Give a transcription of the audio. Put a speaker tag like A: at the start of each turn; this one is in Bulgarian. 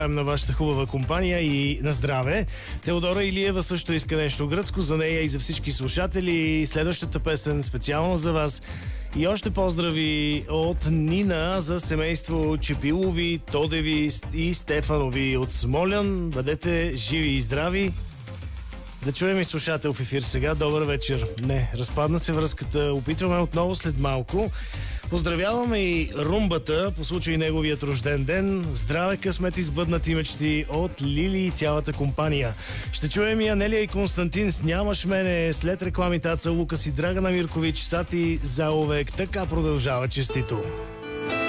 A: На вашата хубава компания и на здраве. Теодора Илиева също иска нещо гръцко за нея и за всички слушатели. Следващата песен специално за вас. И още поздрави от Нина за семейство Чепилови, Тодеви и Стефанови от Смолян. Бъдете живи и здрави. Да чуем и слушател в ефир сега. Добър вечер. Не, разпадна се връзката. Опитваме отново след малко. Поздравяваме и Румбата по случай неговият рожден ден. Здраве, късмет и сбъднати мечти от Лили и цялата компания. Ще чуем и Анелия и Константин с Нямаш мене. След рекламите Аца Лукас и Драгана Миркович, Сати Заловек. Така продължава честито.